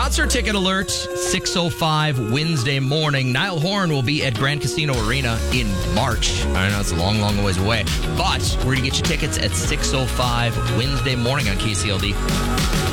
Concert ticket alert, 6:05 Wednesday morning. Niall Horan will be at Grand Casino Arena in March. I know it's a long, long ways away, but we're going to get you tickets at 6:05 Wednesday morning on KCLD.